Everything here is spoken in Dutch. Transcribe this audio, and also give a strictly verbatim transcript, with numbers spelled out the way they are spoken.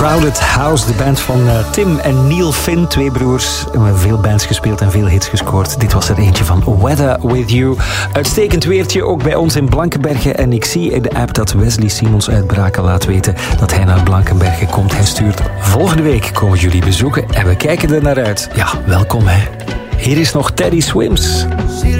Crowded House, de band van uh, Tim en Neil Finn, twee broers. We hebben veel bands gespeeld en veel hits gescoord. Dit was er eentje van Weather With You. Uitstekend weertje, ook bij ons in Blankenberge. En ik zie in de app dat Wesley Simons uit Brakel laat weten dat hij naar Blankenberge komt. Hij stuurt: volgende week komen jullie bezoeken en we kijken er naar uit. Ja, welkom hè. Hier is nog Teddy Swims.